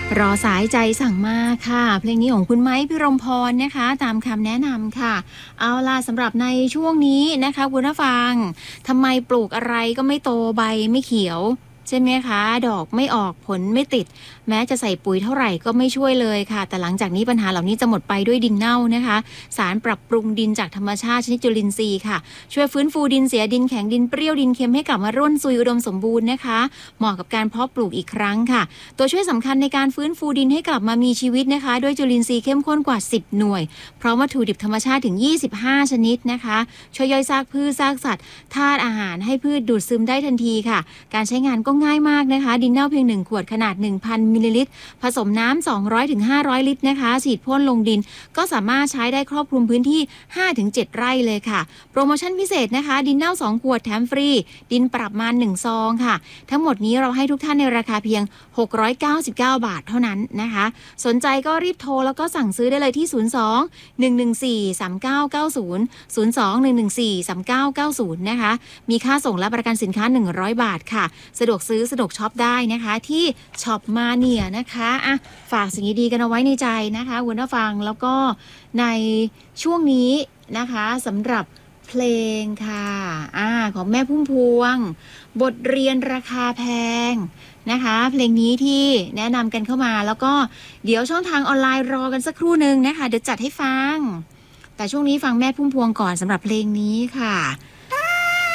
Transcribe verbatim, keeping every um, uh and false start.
รอสายใจสั่งมาค่ะเพลงนี้ของคุณไม้พิรมพรนะคะตามคำแนะนำค่ะเอาล่ะสำหรับในช่วงนี้นะคะคุณผู้ฟังทำไมปลูกอะไรก็ไม่โตใบไม่เขียวใช่ไหมคะดอกไม่ออกผลไม่ติดแม้จะใส่ปุ๋ยเท่าไหร่ก็ไม่ช่วยเลยค่ะแต่หลังจากนี้ปัญหาเหล่านี้จะหมดไปด้วยดินเน่านะคะสารปรับปรุงดินจากธรรมชาติชนิดจุลินทรีย์ค่ะช่วยฟื้นฟูดินเสียดินแข็งดินเปรี้ยวดินเค็มให้กลับมาร่วนซุยอุดมสมบูรณ์นะคะเหมาะกับการเพาะปลูกอีกครั้งค่ะตัวช่วยสำคัญในการฟื้นฟูดินให้กลับมามีชีวิตนะคะด้วยจุลินทรีย์เข้มข้นกว่าสิบหน่วยพร้อมวัตถุดิบธรรมชาติถึงยี่สิบห้าชนิดนะคะช่วยย่อยซากพืชซากสัตว์ธาตุอาหารให้พืชดูดซึมได้ทันทีค่ะการใช้งานก็ง่ายมากนะคะดินเน่าเพียงหนึ่งขวดขนาด หนึ่งพัน มิลลิลิตรผสมน้ำ สองร้อยถึงห้าร้อย ลิตรนะคะฉีดพ่นลงดินก็สามารถใช้ได้ครอบคลุมพื้นที่ ห้าถึงเจ็ด ไร่เลยค่ะโปรโมชั่นพิเศษนะคะดินเน่าสองขวดแถมฟรีดินปรับมาหนึ่งซองค่ะทั้งหมดนี้เราให้ทุกท่านในราคาเพียงหกร้อยเก้าสิบเก้าบาทเท่านั้นนะคะสนใจก็รีบโทรแล้วก็สั่งซื้อได้เลยที่ศูนย์ สอง หนึ่ง หนึ่ง สี่ สาม เก้า เก้า ศูนย์ ศูนย์ สอง หนึ่ง หนึ่ง สี่ สาม เก้า เก้า ศูนย์นะคะมีค่าส่งและประกันสินค้าหนึ่งร้อยบาทค่ะสะดวกซื้อสะดวกช็อปได้นะคะที่ช็อปมาเนียนะคะอ่ะฝากสิ่งดีๆกันเอาไว้ในใจนะคะคุณผู้ฟังแล้วก็ในช่วงนี้นะคะสำหรับเพลงค่ะอ่าของแม่พุ่มพวงบทเรียนราคาแพงนะคะเพลงนี้ที่แนะนำกันเข้ามาแล้วก็เดี๋ยวช่องทางออนไลน์รอกันสักครู่นึงนะคะเดี๋ยวจัดให้ฟังแต่ช่วงนี้ฟังแม่พุ่มพวงก่อนสำหรับเพลงนี้ค่ะ